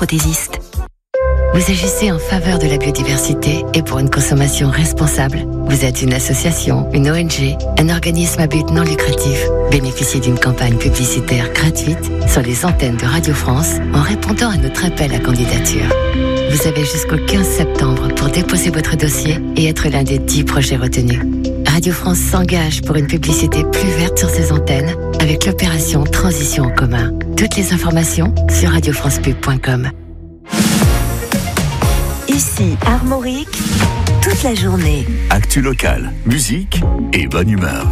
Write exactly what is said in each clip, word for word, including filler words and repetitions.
orthoprothésiste. Vous agissez en faveur de la biodiversité et pour une consommation responsable. Vous êtes une association, une O N G, un organisme à but non lucratif. Bénéficiez d'une campagne publicitaire gratuite sur les antennes de Radio France en répondant à notre appel à candidature. Vous avez jusqu'au quinze septembre pour déposer votre dossier et être l'un des dix projets retenus. Radio France s'engage pour une publicité plus verte sur ses antennes avec l'opération Transition en commun. Toutes les informations sur radio france pub point com. Ici, Armorique, toute la journée. Actu locale, musique et bonne humeur.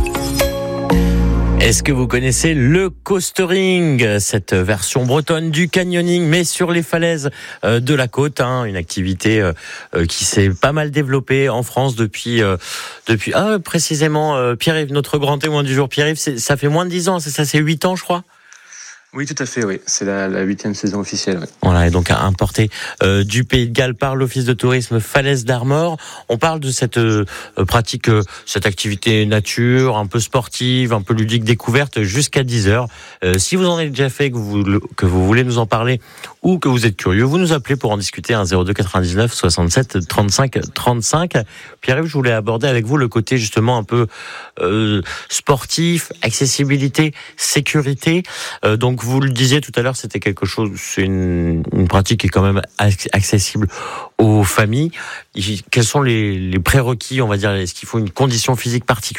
Est-ce que vous connaissez le coastering, cette version bretonne du canyoning, mais sur les falaises de la côte, hein, une activité qui s'est pas mal développée en France depuis, depuis ah, précisément, Pierre-Yves, notre grand témoin du jour. Pierre-Yves, c'est, ça fait moins de dix ans, c'est ça, c'est huit ans, je crois. Oui, tout à fait, oui. C'est la, la huitième saison officielle, oui. Voilà, et donc importé euh, du Pays de Galles par l'Office de tourisme Falaises d'Armor. On parle de cette euh, pratique, euh, cette activité nature, un peu sportive, un peu ludique, découverte, jusqu'à dix heures. Euh, si vous en avez déjà fait, que vous, que vous voulez nous en parler, ou que vous êtes curieux, vous nous appelez pour en discuter à zéro deux quatre-vingt-dix-neuf soixante-sept trente-cinq trente-cinq. Pierre-Yves, je voulais aborder avec vous le côté justement un peu euh, sportif, accessibilité, sécurité. Euh, donc vous le disiez tout à l'heure, c'était quelque chose, c'est une, une pratique qui est quand même accessible aux familles. Quels sont les, les prérequis, on va dire, est-ce qu'il faut une condition physique particulière ?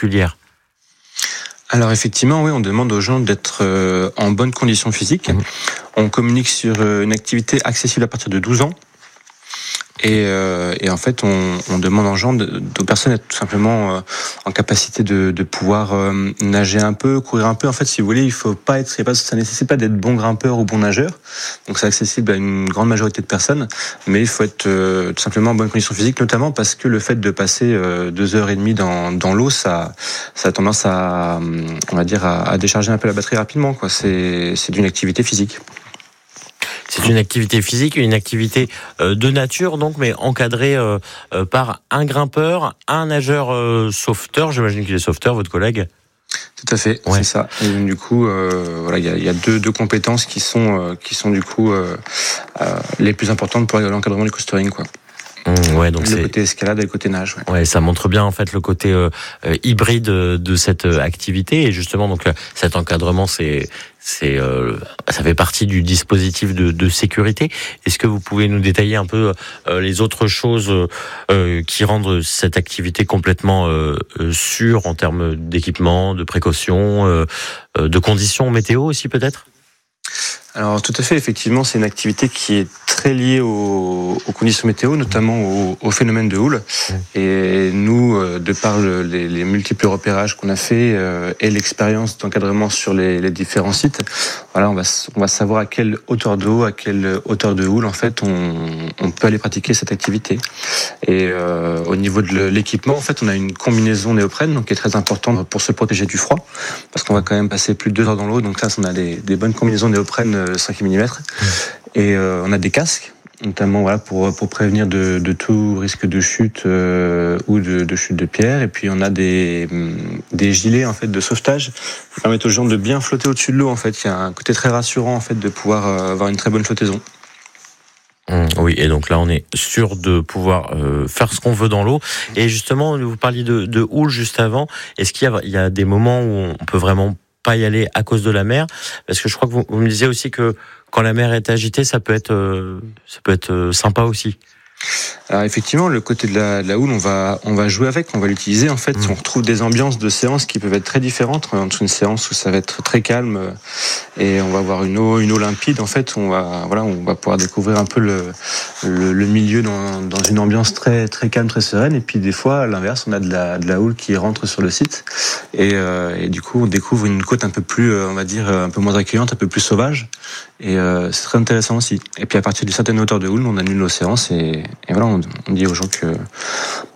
Alors effectivement, oui, on demande aux gens d'être euh, en bonne condition physique. Mmh. On communique sur euh, une activité accessible à partir de douze ans. Et, euh, et en fait, on, on demande aux gens, de, aux personnes d'être tout simplement euh, en capacité de, de pouvoir euh, nager un peu, courir un peu. En fait, si vous voulez, il faut pas être, ça nécessite pas d'être bon grimpeur ou bon nageur. Donc, c'est accessible à une grande majorité de personnes, mais il faut être euh, tout simplement en bonne condition physique, notamment parce que le fait de passer euh, deux heures et demie dans, dans l'eau, ça, ça a tendance à, on va dire, à, à décharger un peu la batterie rapidement, quoi. C'est, c'est d'une activité physique. C'est une activité physique, une activité de nature, donc, mais encadrée par un grimpeur, un nageur sauveteur. J'imagine qu'il est sauveteur, votre collègue. Tout à fait, ouais. C'est ça. Et du coup, euh, voilà, il y a, y a deux, deux compétences qui sont, euh, qui sont du coup euh, euh, les plus importantes pour l'encadrement du coastering, quoi. Mmh, ouais, donc le c'est... côté escalade et le côté nage. Ouais, ouais, ça montre bien en fait le côté euh, hybride de cette activité, et justement donc cet encadrement, c'est c'est euh, ça fait partie du dispositif de, de sécurité. Est-ce que vous pouvez nous détailler un peu euh, les autres choses euh, qui rendent cette activité complètement euh, sûre en termes d'équipement, de précautions, euh, de conditions météo aussi peut-être? Alors tout à fait, effectivement, c'est une activité qui est très liée aux, aux conditions météo, notamment au, au phénomène de houle. Et nous, de par le, les, les multiples repérages qu'on a fait euh, et l'expérience d'encadrement sur les, les différents sites, voilà, on va, on va savoir à quelle hauteur d'eau, à quelle hauteur de houle, en fait, on, on peut aller pratiquer cette activité. Et euh, au niveau de l'équipement, en fait, on a une combinaison néoprène, donc qui est très importante pour se protéger du froid, parce qu'on va quand même passer plus de deux heures dans l'eau, donc là, on a des, des bonnes combinaisons néoprène cinq millimètres. Et euh, on a des casques, notamment voilà, pour, pour prévenir de, de tout risque de chute euh, ou de, de chute de pierre. Et puis on a des, des gilets en fait, de sauvetage qui permettent aux gens de bien flotter au-dessus de l'eau. En fait. Il y a un côté très rassurant en fait, de pouvoir euh, avoir une très bonne flottaison. Mmh, oui, et donc là on est sûr de pouvoir euh, faire ce qu'on veut dans l'eau. Et justement, vous parliez de, de houle juste avant. Est-ce qu'il y a, il y a des moments où on peut vraiment pas y aller à cause de la mer? Parce que je crois que vous, vous me disiez aussi que quand la mer est agitée, ça peut être, euh, ça peut être euh, sympa aussi. Alors effectivement, le côté de la, de la houle, on va, on va jouer avec, on va l'utiliser. En fait, mmh. on retrouve des ambiances de séances qui peuvent être très différentes. Entre une séance où ça va être très calme et on va avoir une eau, une eau limpide. En fait, on va, voilà, on va pouvoir découvrir un peu le, le, le milieu dans, dans une ambiance très, très calme, très sereine. Et puis des fois, à l'inverse, on a de la, de la houle qui rentre sur le site et, euh, et du coup, on découvre une côte un peu plus, on va dire, un peu moins accueillante, un peu plus sauvage. Et euh, c'est très intéressant aussi. Et puis à partir d'une certaine hauteur de houle, on annule nos séances et, et voilà, on, on dit aux gens que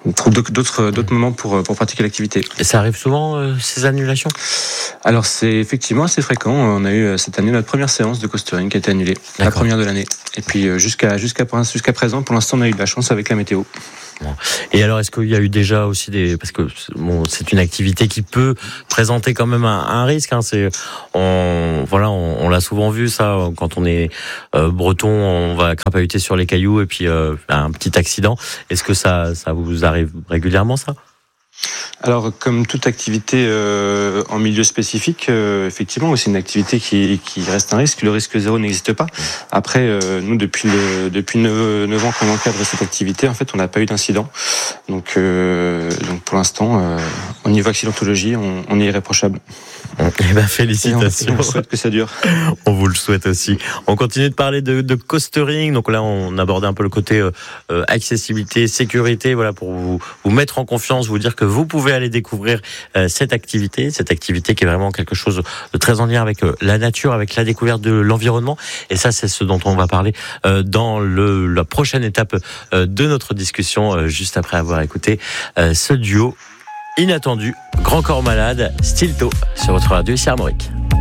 on trouve d'autres d'autres moments pour pour pratiquer l'activité. Et ça arrive souvent euh, ces annulations? Alors c'est effectivement assez fréquent. On a eu cette année notre première séance de coastering qui a été annulée, D'accord. la première de l'année. Et puis jusqu'à jusqu'à jusqu'à présent, pour l'instant, on a eu de la chance avec la météo. Et alors, est-ce qu'il y a eu déjà aussi des, parce que bon, c'est une activité qui peut présenter quand même un, un risque. Hein, c'est, on, voilà, on, on l'a souvent vu ça quand on est euh, breton, on va crapahuter sur les cailloux et puis euh, un petit accident. Est-ce que ça, ça vous arrive régulièrement ça? Alors, comme toute activité euh, en milieu spécifique, euh, effectivement, c'est une activité qui, qui reste un risque. Le risque zéro n'existe pas. Après, euh, nous, depuis le, depuis neuf ans qu'on encadre cette activité, en fait, on n'a pas eu d'incident. Donc, euh, donc pour l'instant, euh, au niveau accidentologie, on, on est irréprochable. Eh ben, félicitations. On, on souhaite que ça dure. On vous le souhaite aussi. On continue de parler de, de coastering. Donc là, on abordait un peu le côté euh, accessibilité, sécurité. Voilà, pour vous, vous mettre en confiance, vous dire que vous pouvez aller découvrir euh, cette activité, cette activité qui est vraiment quelque chose de très en lien avec euh, la nature, avec la découverte de l'environnement. Et ça, c'est ce dont on va parler euh, dans le, la prochaine étape euh, de notre discussion, euh, juste après avoir écouté euh, ce duo inattendu, Grand Corps Malade, Stilto, sur votre radio ici Armorique.